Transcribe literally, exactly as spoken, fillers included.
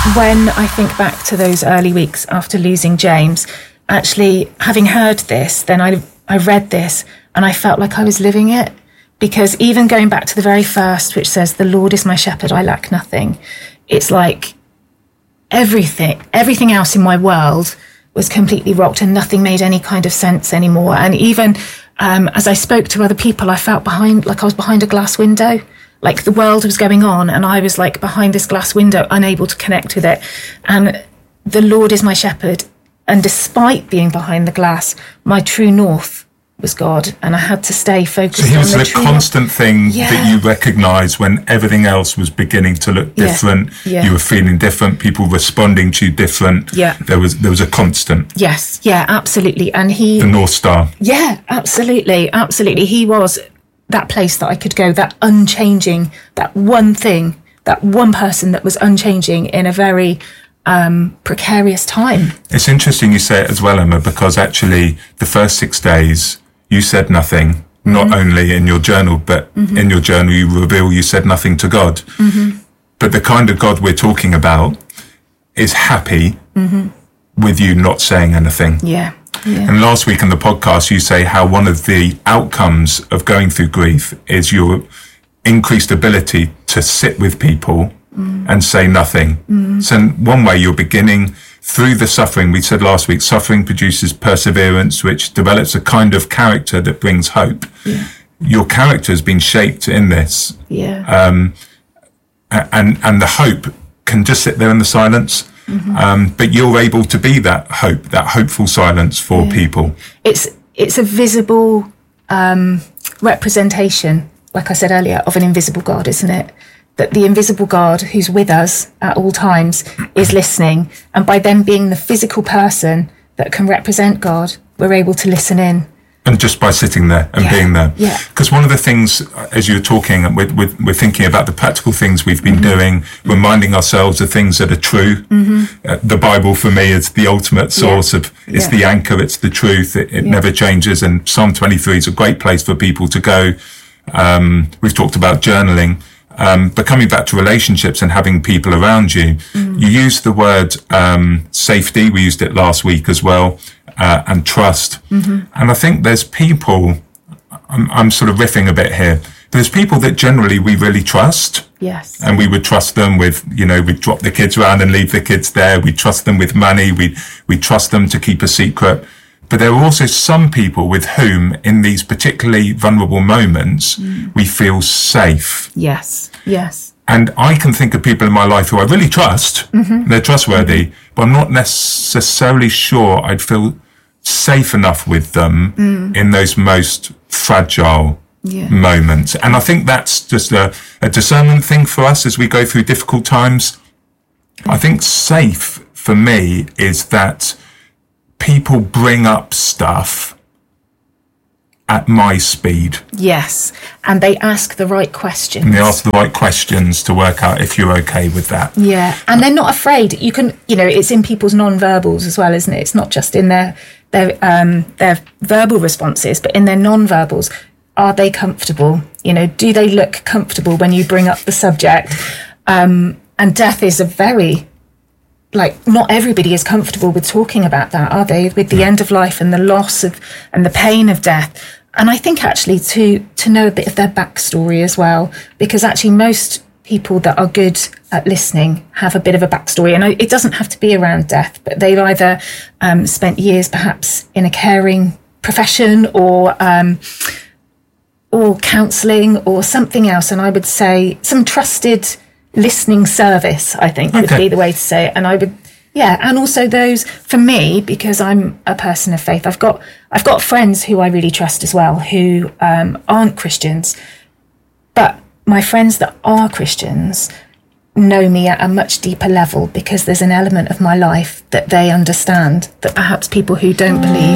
When I think back to those early weeks after losing James, actually having heard this, then I I read this and I felt like I was living it. Because even going back to the very first, which says, "The Lord is my shepherd, I lack nothing," it's like everything, everything else in my world was completely rocked and nothing made any kind of sense anymore. And even um, as I spoke to other people, I felt behind, like I was behind a glass window. Like the world was going on and I was like behind this glass window, unable to connect with it. And the Lord is my shepherd. And despite being behind the glass, my true north was God. And I had to stay focused on the So he was the the true constant north. thing Yeah. that you recognised when everything else was beginning to look Yeah. different. Yeah. You were feeling different, people responding to you different. Yeah. There was there was a constant. Yes, yeah, absolutely. And he... The North Star. Yeah, absolutely, absolutely. He was that place that I could go, that unchanging, that one thing, that one person that was unchanging in a very um, precarious time. It's interesting you say it as well, Emma, because actually the first six days you said nothing, mm-hmm. not only in your journal, but mm-hmm. in your journal you reveal you said nothing to God. Mm-hmm. But the kind of God we're talking about is happy mm-hmm. with you not saying anything. Yeah. Yeah. And last week in the podcast, you say how one of the outcomes of going through grief is your increased ability to sit with people mm. and say nothing. Mm. So in one way, you're beginning through the suffering. We said last week, suffering produces perseverance, which develops a kind of character that brings hope. Yeah. Your character has been shaped in this. Yeah. Um, and, and the hope can just sit there in the silence. Mm-hmm. Um, but you're able to be that hope, that hopeful silence for yeah. people. It's it's a visible um, representation, like I said earlier, of an invisible God, isn't it? That the invisible God who's with us at all times is listening. And by them being the physical person that can represent God, we're able to listen in. And just by sitting there and yeah. being there. Yeah. Because one of the things, as you're talking, we're, we're, we're thinking about the practical things we've been mm-hmm. doing, reminding ourselves of things that are true. Mm-hmm. Uh, the Bible for me is the ultimate source yeah. of, it's yeah. the anchor, it's the truth, it, it yeah. never changes. And Psalm twenty-three is a great place for people to go. Um, we've talked about journaling. Um, but coming back to relationships and having people around you, mm. you used the word um, safety. We used it last week as well. Uh, and trust. Mm-hmm. And I think there's people, I'm, I'm sort of riffing a bit here, there's people that generally we really trust. Yes. And we would trust them with, you know, we'd drop the kids around and leave the kids there. We trust them with money. We we trust them to keep a secret. But there are also some people with whom in these particularly vulnerable moments, mm. we feel safe. Yes, yes. And I can think of people in my life who I really trust. Mm-hmm. They're trustworthy, mm-hmm. but I'm not necessarily sure I'd feel safe enough with them mm. in those most fragile yeah. moments. And I think that's just a, a discernment thing for us as we go through difficult times. I think safe for me is that people bring up stuff at my speed. Yes, and they ask the right questions. And they ask the right questions to work out if you're okay with that. Yeah, and they're not afraid. You can, you know, it's in people's non-verbals as well, isn't it? It's not just in their their um, their verbal responses, but in their non-verbals. Are they comfortable? You know, do they look comfortable when you bring up the subject? Um, and death is a very, like, not everybody is comfortable with talking about that, are they? With the yeah. end of life and the loss of and the pain of death. And I think actually to to know a bit of their backstory as well, because actually most people that are good at listening have a bit of a backstory. And it doesn't have to be around death, but they've either um, spent years perhaps in a caring profession or um, or counselling or something else. And I would say some trusted listening service, I think, okay. would be the way to say it. And I would... Yeah, and also those, for me, because I'm a person of faith, I've got I've got friends who I really trust as well, who um, aren't Christians. But my friends that are Christians know me at a much deeper level because there's an element of my life that they understand that perhaps people who don't believe